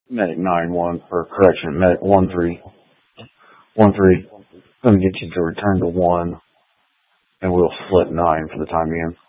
Medic 9-1, or correction, Medic 1-3. Let me get you to return to 1, and we'll split 9 for the time being.